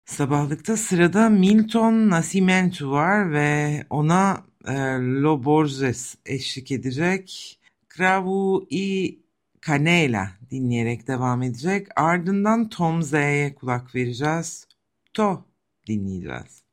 Sabahlıkta sırada Milton Nascimento var ve ona Lo Borges eşlik edecek. Cravo y Canela dinleyerek devam edecek. Ardından Tom Z'ye kulak vereceğiz. To dinleyeceğiz.